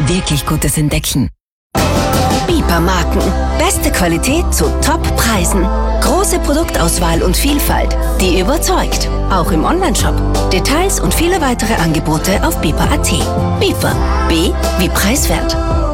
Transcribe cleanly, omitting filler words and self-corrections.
wirklich Gutes entdecken. Bieper-Marken. Beste Qualität zu Top-Preisen. Große Produktauswahl und Vielfalt, die überzeugt. Auch im Onlineshop. Details und viele weitere Angebote auf bieper.at. Bieper. B wie preiswert.